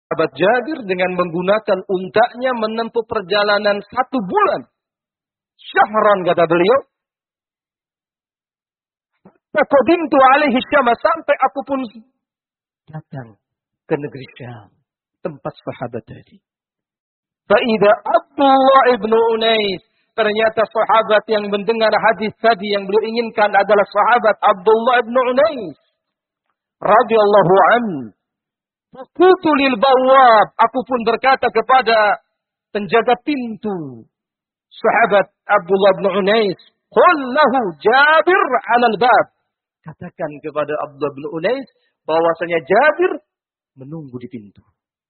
sahabat Jabir dengan menggunakan untanya menempuh perjalanan 1 bulan. Syahran kata beliau. Faqadimtu alaihi Syam, sampai aku pun datang ke negeri Syam, tempat sahabat tadi. Faida Abdullah ibn Unais, ternyata sahabat yang mendengar hadis tadi yang beliau inginkan adalah sahabat Abdullah ibn Unais radhiyallahu anhu. Faqultu lil bawwab, aku pun berkata kepada penjaga pintu sahabat Abdullah ibn Unais, qul lahu Jabir 'alal bab. Katakan kepada Abdullah bin Unais bahwasanya Jabir menunggu di pintu.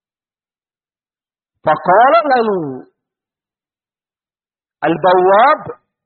Faqala lalu al-bawwab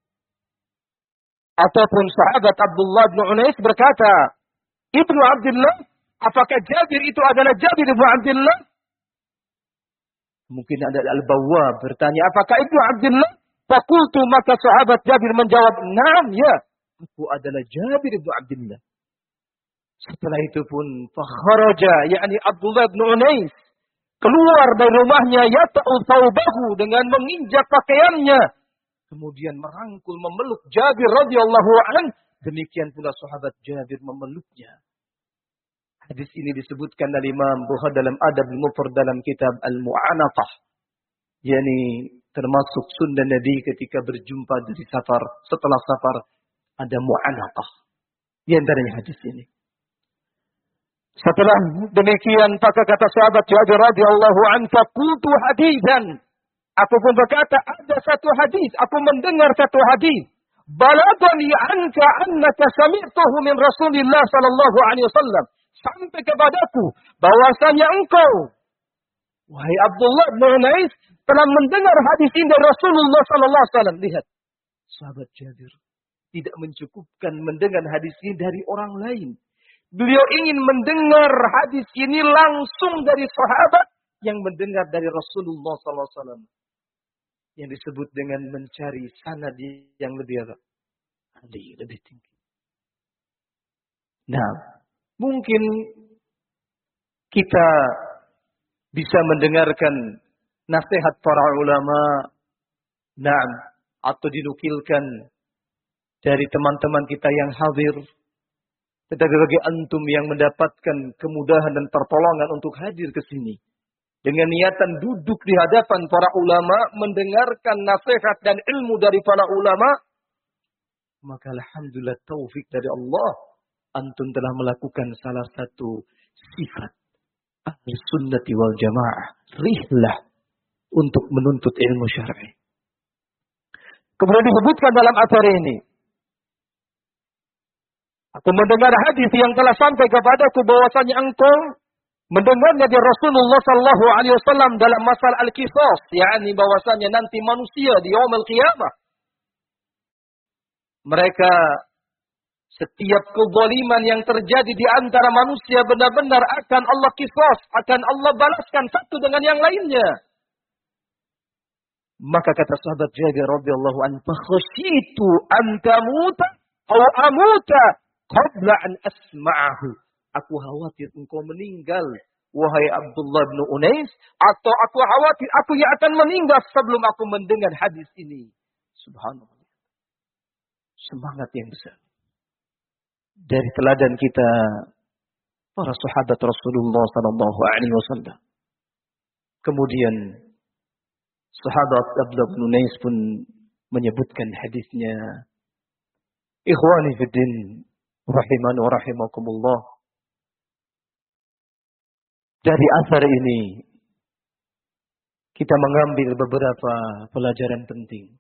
ataupun sahabat Abdullah bin Unais berkata, Ibnu Abdullah, apakah Jabir itu adalah Jabir Ibnu Abdullah? Mungkin ada al-bawwab bertanya, apakah Ibnu Abdullah? Faqultu, maka sahabat Jabir menjawab, "Naam, ya. Aku adalah Jabir bin Abdullah." Setelah itu pun fakharaja, yakni Abdullah bin Unais, keluar dari rumahnya yata'u thawbahu, dengan menginjak pakaiannya, kemudian merangkul memeluk Jabir radhiyallahu anhu. Demikian pula sahabat Jabir memeluknya. Hadis ini disebutkan oleh Imam Bukhari dalam Adab al-Mufrad dalam kitab Al-Mu'anaqah, yakni termasuk sunnah Nabi ketika berjumpa dari safar, setelah safar ada mu'anaqah. Di antaranya hadis ini. Setelah demikian, maka kata sahabat Jabir radhiyallahu anhu, qultu hadisan. Aku pun berkata, ada satu hadis, aku mendengar satu hadis. Balagani anka annaka sami'tahu min Rasulillah sallallahu alaihi wasallam. Sampai kepadaku bahwasanya engkau, wahai Abdullah bin Unais, telah mendengar hadis ini dari Rasulullah sallallahu alaihi wasallam. Lihat, sahabat Jabir tidak mencukupkan mendengar hadis ini dari orang lain. Beliau ingin mendengar hadis ini langsung dari sahabat yang mendengar dari Rasulullah sallallahu alaihi wasallam. Yang disebut dengan mencari sanad yang lebih tinggi. Nah, mungkin kita bisa mendengarkan nasihat para ulama, atau dinukilkan dari teman-teman kita yang hadir. Tetapi bagi antum yang mendapatkan kemudahan dan pertolongan untuk hadir ke sini, dengan niatan duduk di hadapan para ulama, mendengarkan nasihat dan ilmu dari para ulama, maka alhamdulillah taufik dari Allah, antum telah melakukan salah satu sifat ahli sunnati wal jamaah, rihlah untuk menuntut ilmu syar'i. Kemudian disebutkan dalam acara ini, aku mendengar hadis yang telah sampai kepadaku bahwasanya engkau mendengarnya dari Rasulullah sallallahu alaihi wasallam dalam masalah al-qisas, yakni bahwasanya nanti manusia di yaumul qiyamah, mereka setiap kezaliman yang terjadi di antara manusia benar-benar akan Allah qisas, akan Allah balaskan satu dengan yang lainnya. Maka kata sahabat Jabir radhiyallahu anhu, "Fakhashitu an tamuta aw amuta qabla an asma'ahu." Aku khawatir engkau meninggal, wahai Abdullah bin Unais, atau aku khawatir aku yang akan meninggal sebelum aku mendengar hadis ini. Subhanallah. Semangat yang besar dari teladan kita para sahabat Rasulullah sallallahu alaihi wasallam. Kemudian sahabat Abdullah bin Unais pun menyebutkan hadisnya. Ikhwani fid din, rahimani wa rahimakumullah. Dari asar ini kita mengambil beberapa pelajaran penting.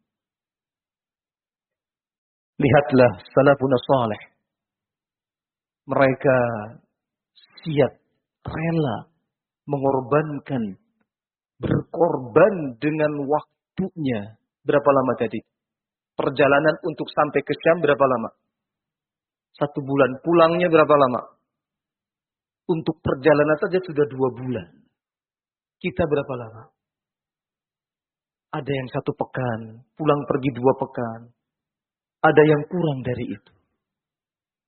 Lihatlah salafun salih. Mereka siap, rela mengorbankan, berkorban dengan waktunya. Berapa lama tadi? Perjalanan untuk sampai ke Syam berapa lama? 1 bulan. Pulangnya berapa lama? Untuk perjalanan saja sudah 2 bulan. Kita berapa lama? Ada yang 1 pekan, pulang pergi 2 pekan. Ada yang kurang dari itu.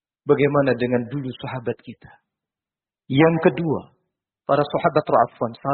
Bagaimana dengan dulu sahabat kita? Yang kedua, para sahabat Ra'afwan